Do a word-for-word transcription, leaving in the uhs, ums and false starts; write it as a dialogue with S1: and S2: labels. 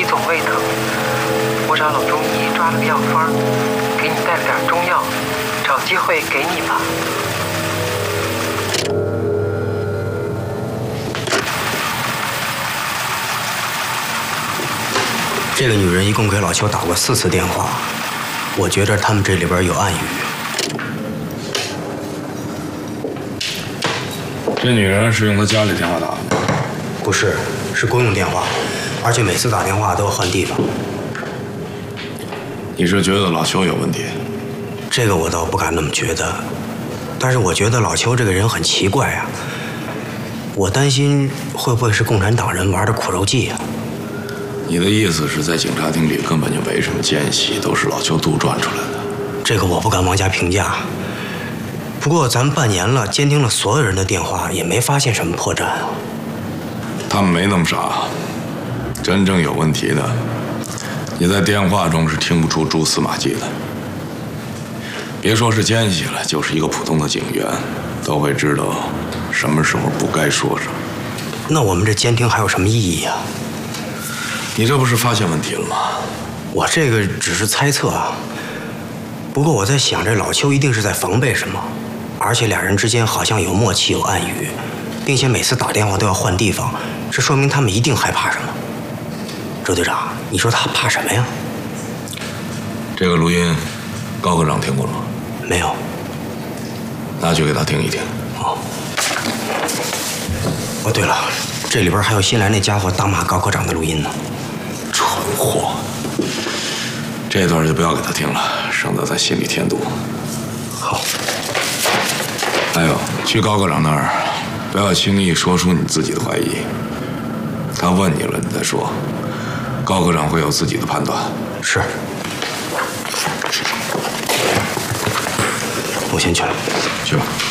S1: 总胃疼，我找老中医抓了个药方，给你带了点中药，找机会给你吧。
S2: 这个女人一共给老邱打过四次电话，我觉得他们这里边有暗语。
S3: 这女人是用她家里电话打的？
S2: 不是，是公用电话，而且每次打电话都要换地方。
S3: 你是觉得老邱有问题？
S2: 这个我倒不敢那么觉得，但是我觉得老邱这个人很奇怪啊。我担心会不会是共产党人玩的苦肉计啊？
S3: 你的意思是在警察厅里根本就没什么奸细，都是老邱杜撰出来的？
S2: 这个我不敢妄加评价。不过咱们半年了，监听了所有人的电话，也没发现什么破绽啊。
S3: 他们没那么傻，真正有问题的，你在电话中是听不出蛛丝马迹的。别说是奸细了，就是一个普通的警员，都会知道什么时候不该说什么。
S2: 那我们这监听还有什么意义呀？
S3: 你这不是发现问题了吗？
S2: 我这个只是猜测啊。不过我在想，这老邱一定是在防备什么，而且俩人之间好像有默契、有暗语，并且每次打电话都要换地方，这说明他们一定害怕什么。周队长，你说他怕什么呀？
S3: 这个录音，高科长听过了吗？
S2: 没有。
S3: 拿去给他听一听。
S2: 哦。哦，对了，这里边还有新来那家伙大骂高科长的录音呢。
S3: 蠢货！这段就不要给他听了，省得在心里添堵。
S2: 好。
S3: 还有，去高科长那儿，不要轻易说出你自己的怀疑。他问你了，你再说。高科长会有自己的判断。
S2: 是。我先去了。
S3: 去吧。